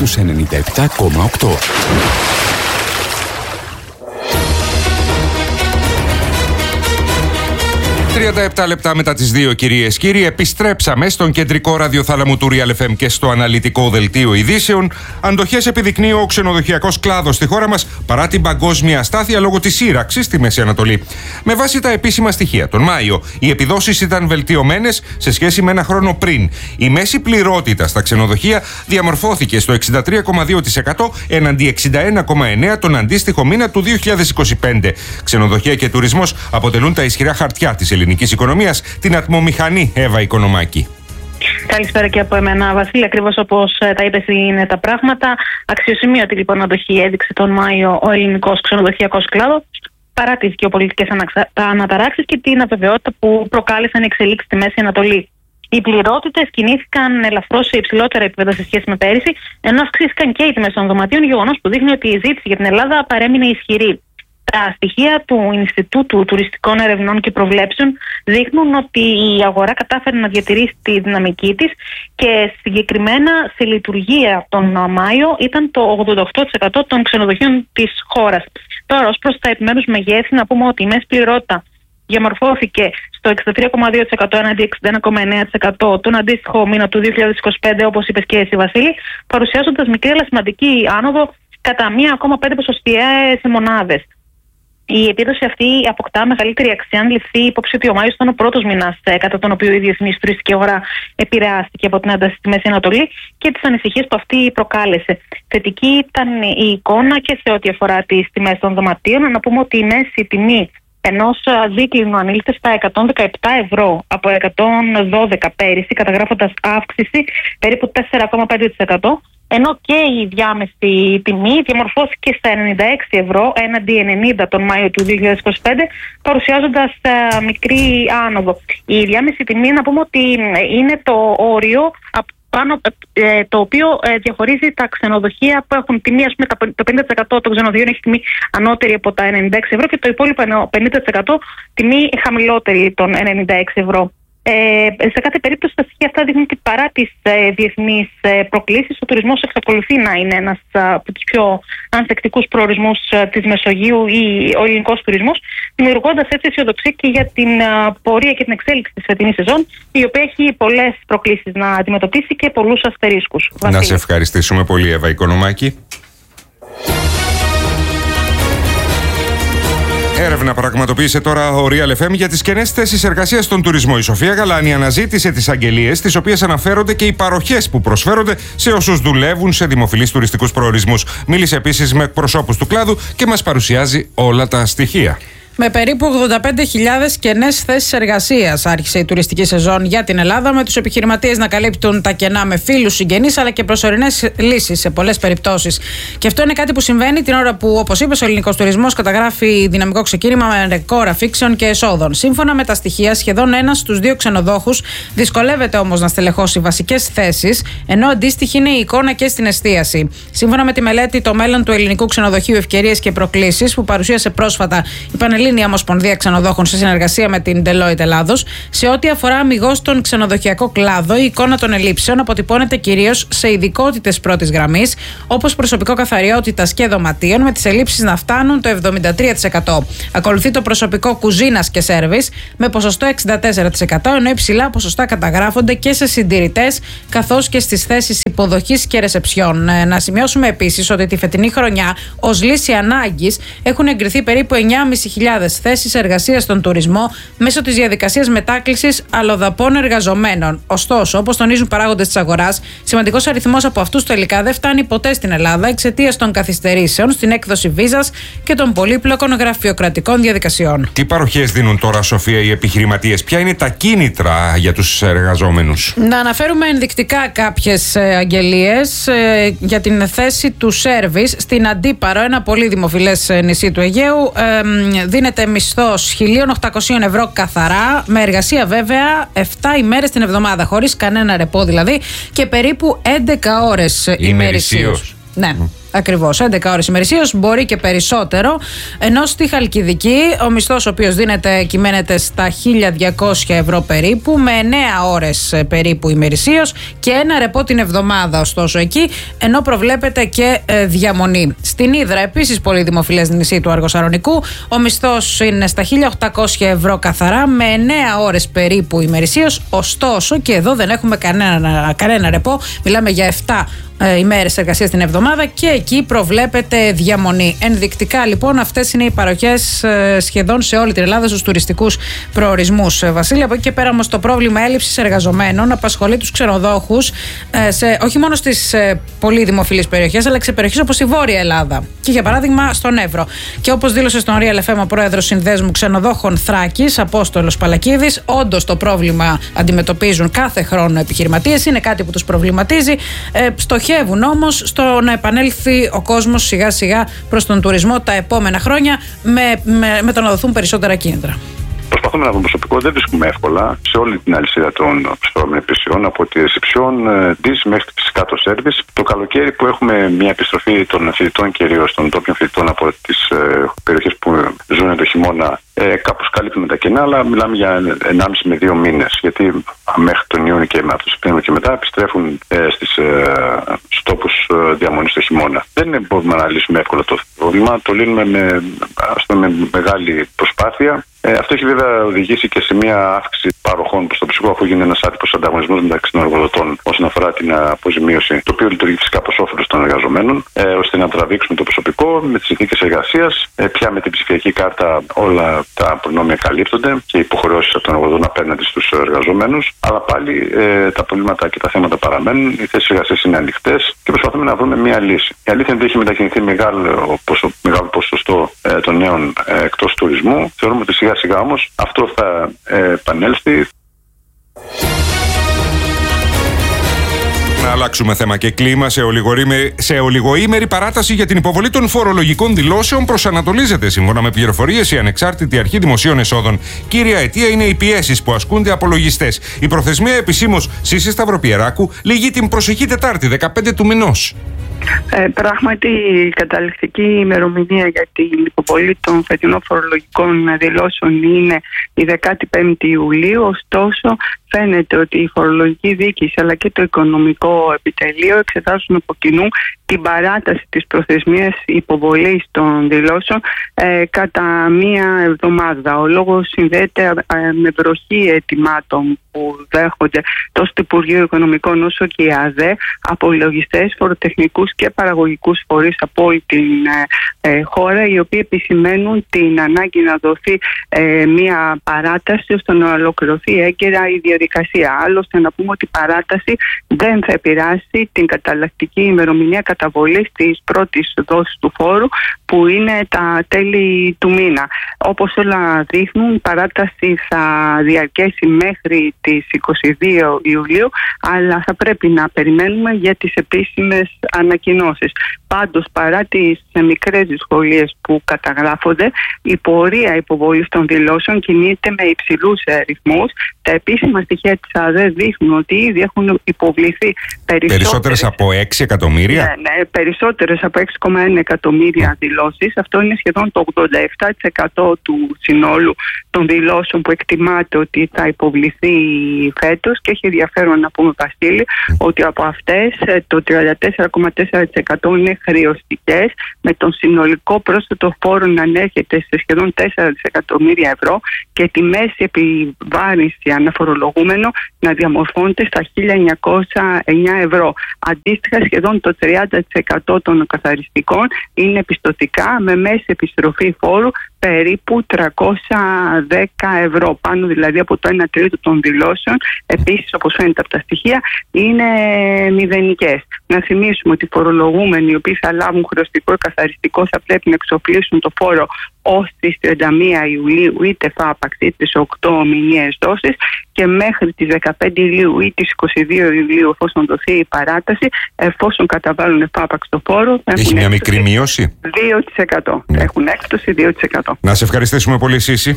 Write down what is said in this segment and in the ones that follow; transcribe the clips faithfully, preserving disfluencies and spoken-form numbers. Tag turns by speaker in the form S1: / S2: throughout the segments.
S1: στους ενενήντα επτά κόμμα οκτώ.
S2: τριάντα επτά λεπτά μετά τις δύο, κυρίες και κύριοι, επιστρέψαμε στον κεντρικό ραδιοθάλαμο του Real εφ εμ και στο αναλυτικό δελτίο ειδήσεων. Αντοχές επιδεικνύει ο ξενοδοχειακός κλάδος στη χώρα μας παρά την παγκόσμια αστάθεια λόγω της σύραξης στη Μέση Ανατολή. Με βάση τα επίσημα στοιχεία, τον Μάιο οι επιδόσεις ήταν βελτιωμένες σε σχέση με ένα χρόνο πριν. Η μέση πληρότητα στα ξενοδοχεία διαμορφώθηκε στο εξήντα τρία κόμμα δύο τοις εκατό εναντί εξήντα ένα κόμμα εννέα τοις εκατό τον αντίστοιχο μήνα του δύο χιλιάδες είκοσι πέντε. Ξενοδοχεία και τουρισμός αποτελούν τα ισχυρά χαρτιά της ελληνικής οικονομίας, την ατμομηχανή Εύα Οικονομάκη.
S3: Καλησπέρα και από εμένα, Βασίλη. Ακριβώς όπως τα είπες, είναι τα πράγματα. Αξιοσημείωτη λοιπόν αντοχή έδειξε τον Μάιο ο ελληνικός ξενοδοχειακός κλάδος, παρά τις γεωπολιτικές αναταράξεις και την αβεβαιότητα που προκάλεσαν οι εξελίξεις στη Μέση Ανατολή. Οι πληρότητες κινήθηκαν ελαφρώς σε υψηλότερα επίπεδα σε σχέση με πέρυσι, ενώ αυξήθηκαν και οι τιμές των δωματίων, γεγονός που δείχνει ότι η ζήτηση για την Ελλάδα παρέμεινε ισχυρή. Τα στοιχεία του Ινστιτούτου Τουριστικών Ερευνών και Προβλέψεων δείχνουν ότι η αγορά κατάφερε να διατηρήσει τη δυναμική της και συγκεκριμένα σε λειτουργία τον Μάιο ήταν το ογδόντα οκτώ τοις εκατό των ξενοδοχείων της χώρας. Τώρα, ως προς τα επιμέρους μεγέθη, να πούμε ότι η μέση πληρότητα διαμορφώθηκε στο εξήντα τρία κόμμα δύο τοις εκατό έναντι εξήντα ένα κόμμα εννέα τοις εκατό τον αντίστοιχο μήνα του δύο χιλιάδες είκοσι πέντε, όπως είπες και εσύ, Βασίλη, παρουσιάζοντας μικρή αλλά σημαντική άνοδο κατά μία κόμμα πέντε ποσοστιαίες μονάδες. Η επίδοση αυτή αποκτά μεγαλύτερη αξία αν ληφθεί υπόψη ότι ο Μάιος ήταν ο πρώτος μήνας κατά τον οποίο η διεθνής τουριστική αγορά επηρεάστηκε από την ένταση στη Μέση Ανατολή και τις ανησυχίες που αυτή προκάλεσε. Θετική ήταν η εικόνα και σε ό,τι αφορά τις τιμές των δωματίων. Να πούμε ότι η μέση τιμή ενός δίκλινου ανήλθε στα εκατόν δεκαεπτά ευρώ από εκατόν δώδεκα πέρυσι, καταγράφοντας αύξηση περίπου τέσσερα κόμμα πέντε τοις εκατό. Ενώ και η διάμεση τιμή διαμορφώθηκε στα ενενήντα έξι ευρώ έναντι ενενήντα τον Μάιο του δύο χιλιάδες είκοσι πέντε, παρουσιάζοντας uh, μικρή άνοδο. Η διάμεση τιμή, να πούμε ότι είναι το όριο πάνω, ε, το οποίο ε, διαχωρίζει τα ξενοδοχεία που έχουν τιμή, ας πούμε, το πενήντα τοις εκατό των ξενοδοχείων έχει τιμή ανώτερη από τα ενενήντα έξι ευρώ και το υπόλοιπο πενήντα τοις εκατό τιμή χαμηλότερη των ενενήντα έξι ευρώ. Ε, σε κάθε περίπτωση τα στοιχεία αυτά δείχνουν ότι παρά τις ε, διεθνείς ε, προκλήσεις, ο τουρισμός εξακολουθεί να είναι ένας ε, από τους πιο ανθεκτικούς προορισμούς ε, της Μεσογείου ή ο ελληνικός τουρισμός, δημιουργώντας έτσι αισιοδοξία και για την ε, πορεία και την εξέλιξη της φετινής σεζόν, η οποία έχει πολλές προκλήσεις να αντιμετωπίσει και πολλούς αστερίσκους.
S2: Να σε ευχαριστήσουμε πολύ, Εύα Οικονομάκη. Έρευνα πραγματοποίησε τώρα ο Real εφ εμ για τις κενές θέσεις εργασίας στον τουρισμό. Η Σοφία Γαλάνη αναζήτησε τις αγγελίες, τις οποίες αναφέρονται και οι παροχές που προσφέρονται σε όσους δουλεύουν σε δημοφιλείς τουριστικούς προορισμούς. Μίλησε επίσης με εκπροσώπους του κλάδου και μας παρουσιάζει όλα τα στοιχεία.
S4: Με περίπου ογδόντα πέντε χιλιάδες κενές θέσεις εργασίας άρχισε η τουριστική σεζόν για την Ελλάδα, με τους επιχειρηματίες να καλύπτουν τα κενά με φίλους, συγγενείς αλλά και προσωρινές λύσεις σε πολλές περιπτώσεις. Και αυτό είναι κάτι που συμβαίνει την ώρα που, όπως είπες, ο ελληνικός τουρισμός καταγράφει δυναμικό ξεκίνημα με ρεκόρ αφήξεων και εσόδων. Σύμφωνα με τα στοιχεία, σχεδόν ένας στους δύο ξενοδόχους δυσκολεύεται όμως να στελεχώσει βασικές θέσεις, ενώ αντίστοιχη είναι η εικόνα και στην εστίαση. Σύμφωνα με τη μελέτη «Το μέλλον του ελληνικού ξενοδοχείου, ευκαιρίες και προκλήσεις» που παρουσίασε πρόσφατα η Πανελλήνια Ομοσπονδία Ξενοδόχων σε συνεργασία με την Deloitte Ελλάδος, σε ό,τι αφορά αμιγώς τον ξενοδοχειακό κλάδο, η εικόνα των ελλείψεων αποτυπώνεται κυρίως σε ειδικότητες πρώτης γραμμής, όπως προσωπικό καθαριότητας και δωματίων, με τις ελλείψεις να φτάνουν το εβδομήντα τρία τοις εκατό. Ακολουθεί το προσωπικό κουζίνας και σέρβις με ποσοστό εξήντα τέσσερα τοις εκατό, ενώ υψηλά ποσοστά καταγράφονται και σε συντηρητές καθώς και στις θέσεις υποδοχής και ρεσεψιών. Να σημειώσουμε επίσης ότι τη φετινή χρονιά, ως λύση ανάγκης, έχουν εγκριθεί περίπου εννιά χιλιάδες πεντακόσιες θέσεις εργασίας στον τουρισμό μέσω της διαδικασίας μετάκλησης αλλοδαπών εργαζομένων. Ωστόσο, όπως τονίζουν παράγοντες της αγοράς, σημαντικός αριθμός από αυτούς τελικά δεν φτάνει ποτέ στην Ελλάδα εξαιτίας των καθυστερήσεων στην έκδοση βίζας και των πολύπλοκων γραφειοκρατικών διαδικασιών.
S2: Τι παροχές δίνουν τώρα, Σοφία, οι επιχειρηματίες? Ποια είναι τα κίνητρα για τους εργαζόμενους?
S4: Να αναφέρουμε ενδεικτικά κάποιες αγγελίες ε, για την θέση του σέρβις στην Αντίπαρο, ένα πολύ δημοφιλές νησί του Αιγαίου. Ε, δίνεται μισθός χίλια οκτακόσια ευρώ καθαρά, με εργασία βέβαια επτά ημέρες την εβδομάδα, χωρίς κανένα ρεπό δηλαδή, και περίπου έντεκα ώρες ημερησίως. Ναι. Mm. Ακριβώς, έντεκα ώρες ημερησίως, μπορεί και περισσότερο. Ενώ στη Χαλκιδική ο μισθός ο οποίος δίνεται κυμαίνεται στα χίλια διακόσια ευρώ περίπου, με εννέα ώρες περίπου ημερησίως και ένα ρεπό την εβδομάδα, ωστόσο εκεί, ενώ προβλέπεται και ε, διαμονή. Στην Ύδρα, επίσης πολύ δημοφιλές νησί του Αργοσαρονικού, ο μισθός είναι στα χίλια οκτακόσια ευρώ καθαρά, με εννέα ώρες περίπου ημερησίως, ωστόσο και εδώ δεν έχουμε κανένα, κανένα ρεπό, μιλάμε για επτά ε, ημέρες εργασίας την εβδομάδα και εκεί προβλέπεται διαμονή. Ενδεικτικά λοιπόν αυτές είναι οι παροχές ε, σχεδόν σε όλη την Ελλάδα στους τουριστικούς προορισμούς. Ε, Βασίλη, από εκεί και πέρα όμως το πρόβλημα έλλειψης εργαζομένων απασχολεί τους ξενοδόχους ε, σε, όχι μόνο στις ε, πολύ δημοφιλείς περιοχές, αλλά και σε περιοχές όπως η Βόρεια Ελλάδα και για παράδειγμα στον Εύρο. Και όπως δήλωσε στον Real εφ εμ ο πρόεδρος Συνδέσμου Ξενοδόχων Θράκης, Απόστολος Παλακίδης, όντως το πρόβλημα αντιμετωπίζουν κάθε χρόνο επιχειρηματίες, είναι κάτι που τους προβληματίζει. Ε, στοχεύουν όμως στο να επανέλθει ο κόσμος σιγά σιγά προς τον τουρισμό τα επόμενα χρόνια με, με, με το να δοθούν περισσότερα κίνητρα.
S5: Προσπαθούμε να βρούμε προσωπικό, δεν βρίσκουμε εύκολα σε όλη την αλυσίδα των προσφερόμενων υπηρεσιών, από τη ρεσεψιόν, ντις μέχρι φυσικά το σέρβις. Το καλοκαίρι που έχουμε μια επιστροφή των φοιτητών, κυρίως των τόπιων φοιτητών από τις ε, περιοχές που ζουν το χειμώνα, ε, κάπως καλύπτουμε τα κενά, αλλά μιλάμε για ενάμιση με δύο μήνες. Γιατί μέχρι τον Ιούνιο και από το Σεπτέμβριο και μετά επιστρέφουν ε, στις, ε, στους τόπους ε, διαμονής το χειμώνα. Δεν μπορούμε να λύσουμε εύκολα το πρόβλημα, το λύνουμε με, με μεγάλη προσπάθεια. Ε, αυτό έχει βέβαια οδηγήσει και σε μια αύξηση παροχών προς το ψυχό, αφού γίνεται ένας άτυπος ανταγωνισμός μεταξύ των εργοδοτών όσον αφορά την αποζημίωση, το οποίο λειτουργεί φυσικά προς όφελος των εργαζομένων, ε, ώστε να τραβήξουμε το προσωπικό με τις συνθήκες εργασίας. Ε, πια με την ψηφιακή κάρτα όλα τα προνόμια καλύπτονται και οι υποχρεώσεις από τον εργοδότη απέναντι στους εργαζομένους. Αλλά πάλι ε, τα προβλήματα και τα θέματα παραμένουν, οι θέσεις εργασίας είναι ανοιχτές και προσπαθούμε να βρούμε μια λύση. Η αλήθεια είναι ότι έχει μετακινηθεί μεγάλο, ποσο, μεγάλο ποσοστό ε, των νέων ε, εκτός τουρισμού. Θεωρούμε ότι σιγά σιγά όμως αυτό θα ε, επανέλθει.
S2: Να αλλάξουμε θέμα και κλίμα. Σε, σε ολιγοήμερη παράταση για την υποβολή των φορολογικών δηλώσεων προσανατολίζεται, σύμφωνα με πληροφορίες, η Ανεξάρτητη Αρχή Δημοσίων Εσόδων. Κύρια αιτία είναι οι πιέσεις που ασκούνται από λογιστές. Η προθεσμία επισήμως, Σύση Σταυροπιεράκου, λήγει την προσεχή Τετάρτη, δεκαπέντε του μηνός.
S6: Ε, πράγματι, η καταληκτική ημερομηνία για την υποβολή των φετινών φορολογικών δηλώσεων είναι η δεκαπέντε Ιουλίου. Ωστόσο, φαίνεται ότι η φορολογική διοίκηση αλλά και το οικονομικό επιτελείο εξετάζουν από κοινού την παράταση της προθεσμίας υποβολής των δηλώσεων ε, κατά μία εβδομάδα. Ο λόγος συνδέεται ε, με βροχή αιτημάτων που δέχονται τόσο το Υπουργείο Οικονομικών όσο και η ΑΔΕ από λογιστές, φοροτεχνικούς και παραγωγικούς φορείς από όλη την ε, ε, χώρα, οι οποίοι επισημαίνουν την ανάγκη να δοθεί ε, μία παράταση ώστε να ολοκληρωθεί έγκαιρα η διαδικασία. Άλλωστε, να πούμε ότι η παράταση δεν θα επηρεάσει την καταλλακτική ημερομηνία καταβολής της πρώτης δόσης του φόρου, που είναι τα τέλη του μήνα. Όπως όλα δείχνουν, η παράταση θα διαρκέσει μέχρι τις είκοσι δύο Ιουλίου, αλλά θα πρέπει να περιμένουμε για τις επίσημες ανακοινώσεις. Πάντως, παρά τις μικρές δυσκολίες που καταγράφονται, η πορεία υποβολής των δηλώσεων κινείται με υψηλούς ρυθμούς. Τα επίσημα στοιχεία της ΑΔΕ δείχνουν ότι ήδη έχουν υποβληθεί περισσότερες,
S2: περισσότερες από έξι εκατομμύρια.
S6: Ναι, ναι, περισσότερες από έξι κόμμα ένα εκατομμύρια δηλώσεις. Αυτό είναι σχεδόν το ογδόντα επτά τοις εκατό του συνόλου των δηλώσεων που εκτιμάται ότι θα υποβληθεί φέτος, και έχει ενδιαφέρον να πούμε, Βασίλη, ότι από αυτές το τριάντα τέσσερα κόμμα τέσσερα τοις εκατό είναι χρεωστικές, με τον συνολικό πρόσθετο φόρο να ανέρχεται σε σχεδόν τέσσερα δισεκατομμύρια ευρώ και τη μέση επιβάρυνση αναφορολογούμενο να διαμορφώνεται στα χίλια εννιακόσια εννέα ευρώ. Αντίστοιχα, σχεδόν το τριάντα τοις εκατό των καθαριστικών είναι πιστωτικά, με μέση επιστροφή φόρου περίπου τριακόσια δέκα ευρώ, πάνω δηλαδή από το ένα τρίτο των δηλώσεων. Επίσης, όπως φαίνεται από τα στοιχεία, είναι μηδενικές. Να θυμίσουμε ότι οι φορολογούμενοι οι οποίοι θα λάβουν χρεωστικό ή καθαριστικό θα πρέπει να εξοφλήσουν το φόρο ως τις τριάντα μία Ιουλίου, είτε φάπαξ είτε σε οκτώ μηνιαίες δόσεις, και μέχρι τις δεκαπέντε Ιουλίου ή τις είκοσι δύο Ιουλίου, εφόσον δοθεί η παράταση, εφόσον καταβάλουν φάπαξ το φόρο, θα
S2: έχει μια μικρή μείωση
S6: δύο τοις εκατό. Ναι. Έχουν έκπτωση δύο τοις εκατό.
S2: Να σε ευχαριστήσουμε πολύ, Σύση.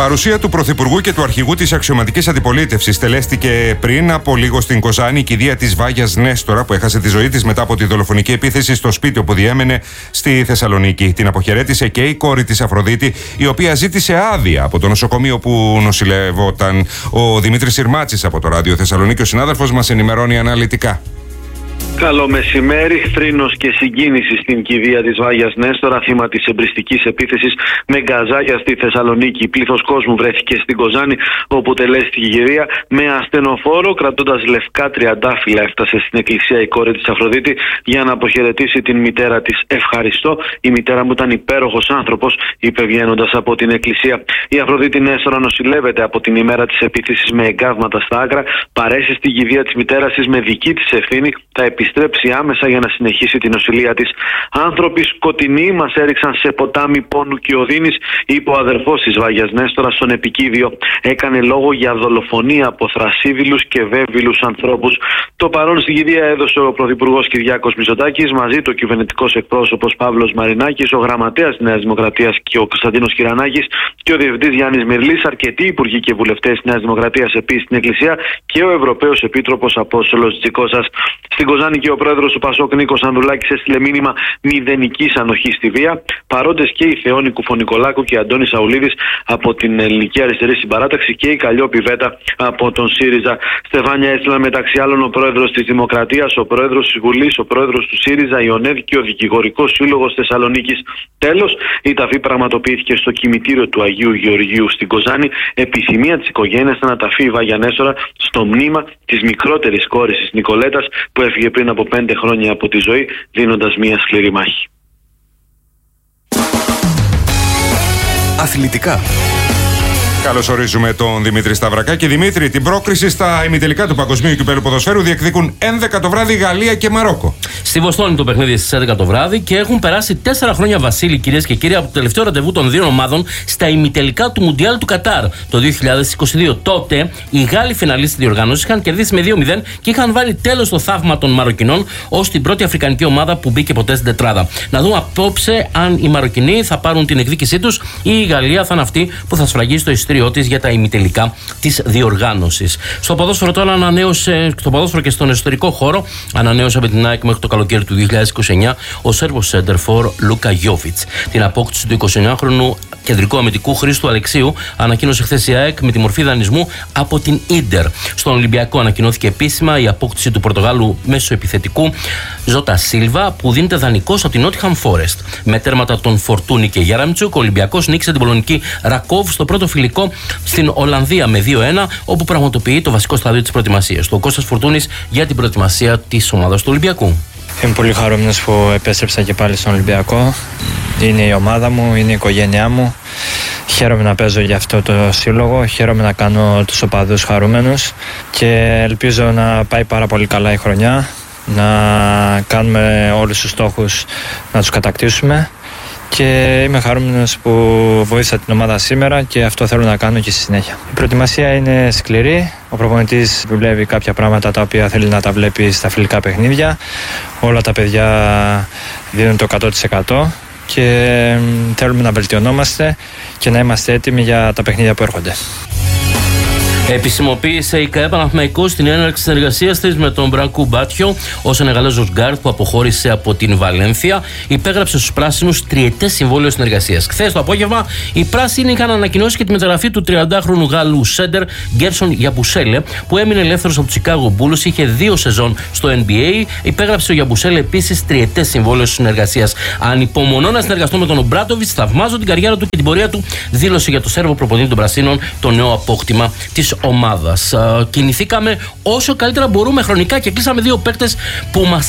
S2: Παρουσία του Πρωθυπουργού και του Αρχηγού της Αξιωματικής Αντιπολίτευσης τελέστηκε πριν από λίγο στην Κοζάνη η κηδεία της Βάγιας Νέστορα, που έχασε τη ζωή της μετά από τη δολοφονική επίθεση στο σπίτι όπου διέμενε στη Θεσσαλονίκη. Την αποχαιρέτησε και η κόρη της Αφροδίτη, η οποία ζήτησε άδεια από το νοσοκομείο που νοσηλευόταν. Ο Δημήτρης Συρμάτσης από το Ράδιο Θεσσαλονίκη, ο συνάδελφος, μας ενημερώνει αναλυτικά.
S7: Καλό μεσημέρι. Θρήνος και συγκίνηση στην κηδεία της Βάγιας Νέστορα, θύμα της εμπριστικής επίθεσης με γκαζάκια στη Θεσσαλονίκη. Πλήθος κόσμου βρέθηκε στην Κοζάνη, όπου τελέστηκε η κηδεία. Με ασθενοφόρο, κρατώντας λευκά τριαντάφυλλα, έφτασε στην εκκλησία η κόρη της Αφροδίτη για να αποχαιρετήσει την μητέρα της. Ευχαριστώ. Η μητέρα μου ήταν υπέροχος άνθρωπος, είπε βγαίνοντας από την εκκλησία. Η Αφροδίτη Νέστορα νοσηλεύεται από την ημέρα της επίθεσης με εγκάβματα στα άκρα. Παρέσει στην κηδεία της μητέρας της με δική της ευθύνη. Θα επιστρέψει άμεσα για να συνεχίσει την νοσηλεία της. Άνθρωποι σκοτεινοί μας έριξαν σε ποτάμι πόνου και οδύνης, είπε ο αδερφός της Βάγιας Νέστορα στον επικίδιο. Έκανε λόγο για δολοφονία από θρασίδηλους και βέβηλους ανθρώπους. Το παρόν στην κηδεία έδωσε ο Πρωθυπουργός Κυριάκος Μητσοτάκης, μαζί του ο κυβερνητικός εκπρόσωπος Παύλος Μαρινάκης, ο γραμματέας της Νέας Δημοκρατίας και ο Κωνσταντίνος Κυρανάκης και ο διευθυντής Γιάννης Μυρλής, αρκετοί υπουργοί και βουλευτές της Νέας Δημοκρατίας επίσης στην Εκκλησία και ο Ευρωπαίος Επίτροπος Απόστολος Τζικώσας. Στην Κοζάνη και ο πρόεδρος του Πασόκ Νίκος Ανδρουλάκης έστειλε μήνυμα μηδενικής ανοχής στη βία. Παρόντες και η Θεόνη Κουφωνικολάκου και η Αντώνη Σαουλίδης από την Ελληνική Αριστερή Συμπαράταξη και η Καλλιόπη Βέτα από τον ΣΥΡΙΖΑ. Στεφάνια έστειλαν μεταξύ άλλων ο πρόεδρος της Δημοκρατίας, ο πρόεδρος της Βουλής, ο πρόεδρος του ΣΥΡΙΖΑ, η ΟΝΕΔ και ο Δικηγορικός Σύλλογος Θεσσαλονίκης. Τέλος, η ταφή πραγματοποιήθηκε στο κημητήριο του Αγίου Γεωργίου στην Κοζάνη. Επιθυμία της οικογένειας ήταν να ταφεί η Βάγια Νέστορα στο μνήμα της μικρότερης κόρης της Νικολέτας, που έφυγε πριν από πέντε χρόνια από τη ζωή, δίνοντας μια σκληρή μάχη.
S1: Αθλητικά.
S2: Καλώς ορίζουμε τον Δημήτρη Σταυρακάκη. Δημήτρη, την πρόκριση στα ημιτελικά του Παγκοσμίου Κυπέλλου Ποδοσφαίρου διεκδικούν έντεκα το βράδυ Γαλλία και Μαρόκο.
S8: Στη Βοστόνη το παιχνίδι στις έντεκα το βράδυ και έχουν περάσει τέσσερα χρόνια, Βασίλη, κυρίες και κύριοι, από το τελευταίο ραντεβού των δύο ομάδων στα ημιτελικά του Μουντιάλ του Κατάρ το δύο χιλιάδες είκοσι δύο. Τότε οι Γάλλοι φιναλίστες διοργάνωσης είχαν κερδίσει με δύο μηδέν και είχαν βάλει τέλος στο θαύμα των Μαροκινών ως την πρώτη αφρικανική ομάδα που μπήκε ποτέ στην τετράδα. Να δούμε απόψε αν οι Μαροκινοί θα πάρουν την εκδίκησή τους ή η Γαλλία θα είναι αυτή που θα σφραγίσει το εισιτήριό της για τα ημιτελικά της διοργάνωσης. Στο ποδόσφαιρο τώρα ανανέωσε, στο ποδόσφαιρο και στον εσωτερικό χώρο, ανανέωσε με την ΑΕΚ μέχρι το καλοκαίρι του δύο χιλιάδες είκοσι εννιά ο Σέρβος σέντερφορ Λούκα Γιόβιτς. Την απόκτηση του εικοσιεννιάχρονου κεντρικού αμυντικού Χρήστου Αλεξίου ανακοίνωσε χθες η ΑΕΚ με τη μορφή δανεισμού από την Ίντερ. Στον Ολυμπιακό ανακοινώθηκε επίσημα η απόκτηση του Πορτογάλου μέσοεπιθετικού Ζώτα Σίλβα, που δίνεται δανεικός από την Νότιχαμ Φόρεστ. Με τέρματα των Φορτούνη και Γιάραμτσουκ, ο Ολυμπιακός νίκησε την πολωνική Ρακόβ στο πρώτο φιλικό στην Ολλανδία με δύο ένα, όπου πραγματοποιεί το βασικό στάδιο της προετοιμασίας του. Ο Κώστας Φορτούνης για την προετοιμασία της ομάδας του Ολυμπιακού.
S9: Είμαι πολύ χαρούμενος που επέστρεψα και πάλι στον Ολυμπιακό. Είναι η ομάδα μου, είναι η οικογένειά μου. Χαίρομαι να παίζω για αυτό το σύλλογο, χαίρομαι να κάνω τους οπαδούς χαρούμενους και ελπίζω να πάει πάρα πολύ καλά η χρονιά, να κάνουμε όλους τους στόχους να τους κατακτήσουμε. Και είμαι χαρούμενος που βοήθησα την ομάδα σήμερα και αυτό θέλω να κάνω και στη συνέχεια. Η προετοιμασία είναι σκληρή. Ο προπονητής δουλεύει κάποια πράγματα τα οποία θέλει να τα βλέπει στα φιλικά παιχνίδια. Όλα τα παιδιά δίνουν το εκατό τοις εκατό και θέλουμε να βελτιωνόμαστε και να είμαστε έτοιμοι για τα παιχνίδια που έρχονται.
S8: Επισημοποίησε η ΚΑΕ Παναθηναϊκός την έναρξη συνεργασίας της με τον Μπρανκού Μπάτιο, ο Σενεγαλέζος γκάρτ που αποχώρησε από την Βαλένθια. Υπέγραψε στους πράσινους τριετές συμβόλαιο συνεργασίας. Χθες το απόγευμα οι πράσινοι είχαν ανακοινώσει και τη μεταγραφή του τριαντάχρονου Γάλλου σέντερ Γκέρσον Γιαμπουσέλε, που έμεινε ελεύθερος από τους Chicago Bulls, είχε δύο σεζόν στο N B A. Υπέγραψε ο Γιαμπουσέλε επίσης τριετές συμβόλαιο συνεργασίας. Ανυπομονώ να συνεργαστώ με τον Ομπράτοβιτς, θαυμάζω την καριέρα του και την πορεία του, δήλωσε για το Σέρβο προπονητή των Πρασίνων το νέο απόκτημα της ομάδας. Κινηθήκαμε όσο καλύτερα μπορούμε χρονικά και κλείσαμε δύο παίκτες που μας